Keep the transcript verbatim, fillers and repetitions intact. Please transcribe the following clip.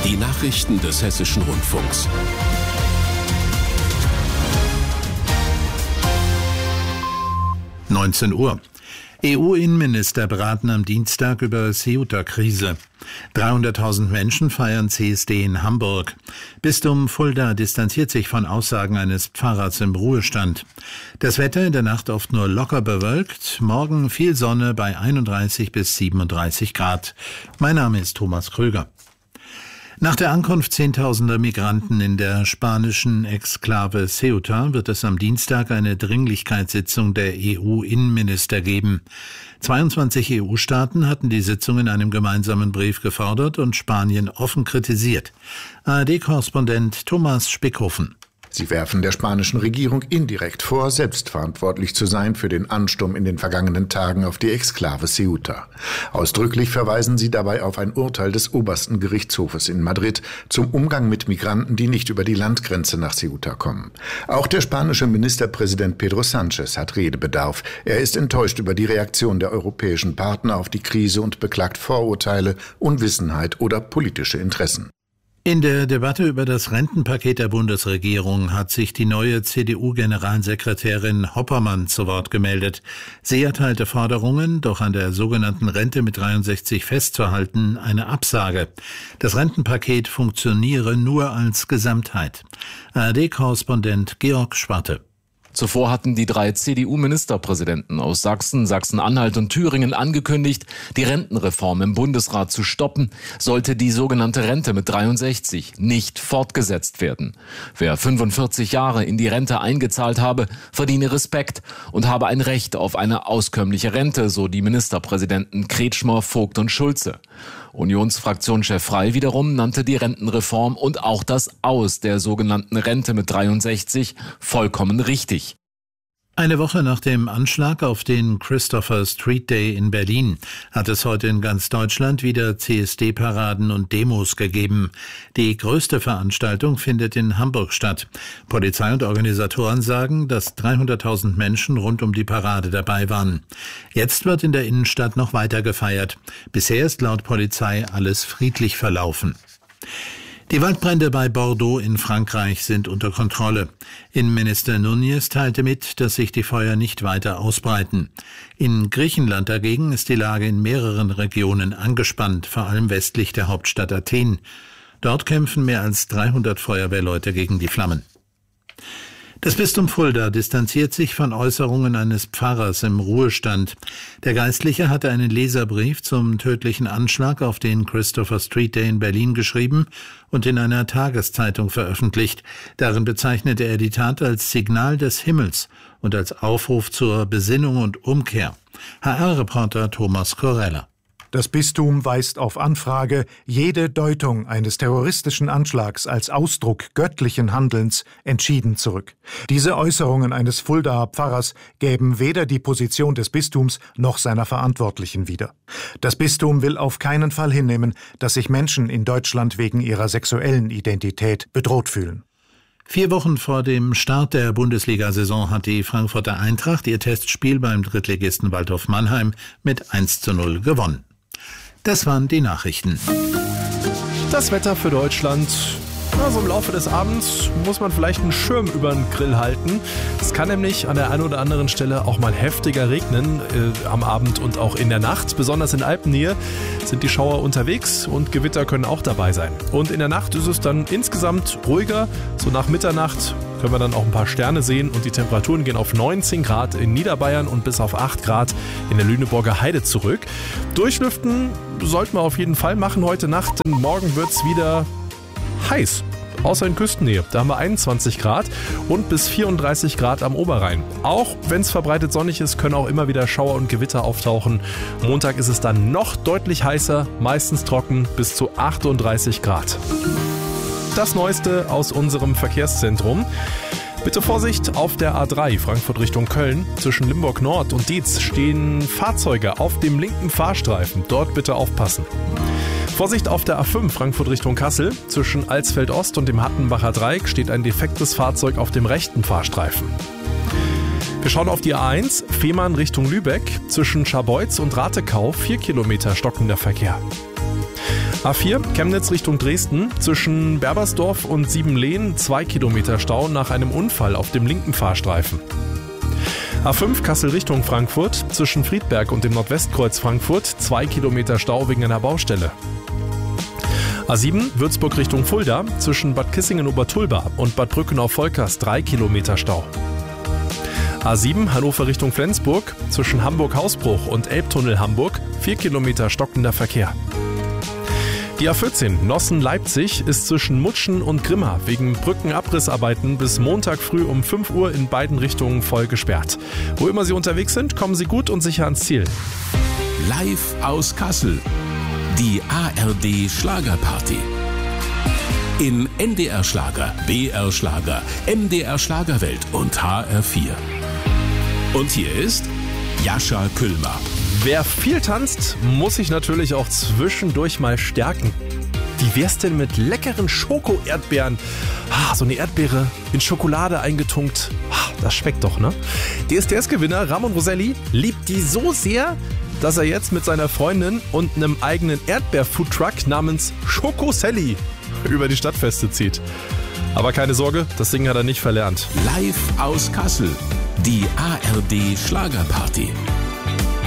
Die Nachrichten des Hessischen Rundfunks. neunzehn Uhr. E U-Innenminister beraten am Dienstag über Ceuta-Krise. dreihunderttausend Menschen feiern C S D in Hamburg. Bistum Fulda distanziert sich von Aussagen eines Pfarrers im Ruhestand. Das Wetter in der Nacht oft nur locker bewölkt. Morgen viel Sonne bei einunddreißig bis siebenunddreißig Grad. Mein Name ist Thomas Kröger. Nach der Ankunft zehntausender Migranten in der spanischen Exklave Ceuta wird es am Dienstag eine Dringlichkeitssitzung der E U-Innenminister geben. zweiundzwanzig E U-Staaten hatten die Sitzung in einem gemeinsamen Brief gefordert und Spanien offen kritisiert. A R D-Korrespondent Thomas Spickhofen. Sie werfen der spanischen Regierung indirekt vor, selbstverantwortlich zu sein für den Ansturm in den vergangenen Tagen auf die Exklave Ceuta. Ausdrücklich verweisen sie dabei auf ein Urteil des obersten Gerichtshofes in Madrid zum Umgang mit Migranten, die nicht über die Landgrenze nach Ceuta kommen. Auch der spanische Ministerpräsident Pedro Sánchez hat Redebedarf. Er ist enttäuscht über die Reaktion der europäischen Partner auf die Krise und beklagt Vorurteile, Unwissenheit oder politische Interessen. In der Debatte über das Rentenpaket der Bundesregierung hat sich die neue C D U-Generalsekretärin Hoppermann zu Wort gemeldet. Sie erteilte Forderungen, doch an der sogenannten Rente mit dreiundsechzig festzuhalten, eine Absage. Das Rentenpaket funktioniere nur als Gesamtheit. A R D-Korrespondent Georg Schwarte. Zuvor hatten die drei C D U-Ministerpräsidenten aus Sachsen, Sachsen-Anhalt und Thüringen angekündigt, die Rentenreform im Bundesrat zu stoppen, sollte die sogenannte Rente mit dreiundsechzig nicht fortgesetzt werden. Wer fünfundvierzig Jahre in die Rente eingezahlt habe, verdiene Respekt und habe ein Recht auf eine auskömmliche Rente, so die Ministerpräsidenten Kretschmer, Vogt und Schulze. Unionsfraktionschef Frey wiederum nannte die Rentenreform und auch das Aus der sogenannten Rente mit dreiundsechzig vollkommen richtig. Eine Woche nach dem Anschlag auf den Christopher Street Day in Berlin hat es heute in ganz Deutschland wieder C S D-Paraden und Demos gegeben. Die größte Veranstaltung findet in Hamburg statt. Polizei und Organisatoren sagen, dass dreihunderttausend Menschen rund um die Parade dabei waren. Jetzt wird in der Innenstadt noch weiter gefeiert. Bisher ist laut Polizei alles friedlich verlaufen. Die Waldbrände bei Bordeaux in Frankreich sind unter Kontrolle. Innenminister Núñez teilte mit, dass sich die Feuer nicht weiter ausbreiten. In Griechenland dagegen ist die Lage in mehreren Regionen angespannt, vor allem westlich der Hauptstadt Athen. Dort kämpfen mehr als dreihundert Feuerwehrleute gegen die Flammen. Das Bistum Fulda distanziert sich von Äußerungen eines Pfarrers im Ruhestand. Der Geistliche hatte einen Leserbrief zum tödlichen Anschlag auf den Christopher Street Day in Berlin geschrieben und in einer Tageszeitung veröffentlicht. Darin bezeichnete er die Tat als Signal des Himmels und als Aufruf zur Besinnung und Umkehr. H R-Reporter Thomas Korella. Das Bistum weist auf Anfrage jede Deutung eines terroristischen Anschlags als Ausdruck göttlichen Handelns entschieden zurück. Diese Äußerungen eines Fuldaer Pfarrers gäben weder die Position des Bistums noch seiner Verantwortlichen wieder. Das Bistum will auf keinen Fall hinnehmen, dass sich Menschen in Deutschland wegen ihrer sexuellen Identität bedroht fühlen. Vier Wochen vor dem Start der Bundesliga-Saison hat die Frankfurter Eintracht ihr Testspiel beim Drittligisten Waldhof Mannheim mit eins zu null gewonnen. Das waren die Nachrichten. Das Wetter für Deutschland. Also im Laufe des Abends muss man vielleicht einen Schirm über den Grill halten. Es kann nämlich an der einen oder anderen Stelle auch mal heftiger regnen äh, am Abend und auch in der Nacht. Besonders in Alpennähe sind die Schauer unterwegs und Gewitter können auch dabei sein. Und in der Nacht ist es dann insgesamt ruhiger. So nach Mitternacht können wir dann auch ein paar Sterne sehen und die Temperaturen gehen auf neunzehn Grad in Niederbayern und bis auf acht Grad in der Lüneburger Heide zurück. Durchlüften sollten wir auf jeden Fall machen heute Nacht, denn morgen wird es wieder heiß. Außer in Küstennähe. Da haben wir einundzwanzig Grad und bis vierunddreißig Grad am Oberrhein. Auch wenn es verbreitet sonnig ist, können auch immer wieder Schauer und Gewitter auftauchen. Montag ist es dann noch deutlich heißer, meistens trocken bis zu achtunddreißig Grad. Das Neueste aus unserem Verkehrszentrum. Bitte Vorsicht auf der A drei Frankfurt Richtung Köln. Zwischen Limburg Nord und Dietz stehen Fahrzeuge auf dem linken Fahrstreifen. Dort bitte aufpassen. Vorsicht auf der A fünf Frankfurt Richtung Kassel. Zwischen Alsfeld Ost und dem Hattenbacher Dreieck steht ein defektes Fahrzeug auf dem rechten Fahrstreifen. Wir schauen auf die A eins, Fehmarn Richtung Lübeck. Zwischen Scharbeutz und Ratekau vier Kilometer stockender Verkehr. A vier, Chemnitz Richtung Dresden, zwischen Berbersdorf und Siebenlehn zwei Kilometer Stau nach einem Unfall auf dem linken Fahrstreifen. A fünf, Kassel Richtung Frankfurt, zwischen Friedberg und dem Nordwestkreuz Frankfurt zwei Kilometer Stau wegen einer Baustelle. A sieben, Würzburg Richtung Fulda, zwischen Bad Kissingen-Obertulba und Bad Brückenau-Volkers drei Kilometer Stau. A sieben, Hannover Richtung Flensburg, zwischen Hamburg-Hausbruch und Elbtunnel Hamburg vier Kilometer stockender Verkehr. Die A vierzehn, Nossen-Leipzig, ist zwischen Mutschen und Grimma wegen Brückenabrissarbeiten bis Montag früh um fünf Uhr in beiden Richtungen voll gesperrt. Wo immer Sie unterwegs sind, kommen Sie gut und sicher ans Ziel. Live aus Kassel. Die A R D Schlagerparty. In N D R Schlager, B R Schlager, M D R Schlagerwelt und H R vier. Und hier ist Jascha Küllmer. Wer viel tanzt, muss sich natürlich auch zwischendurch mal stärken. Wie wär's denn mit leckeren Schoko-Erdbeeren? Ah, so eine Erdbeere in Schokolade eingetunkt. Ah, das schmeckt doch, ne? D S D S-Gewinner Ramon Roselli liebt die so sehr, dass er jetzt mit seiner Freundin und einem eigenen Erdbeer-Foodtruck namens Schoko Sally über die Stadtfeste zieht. Aber keine Sorge, das Singen hat er nicht verlernt. Live aus Kassel. Die A R D Schlagerparty.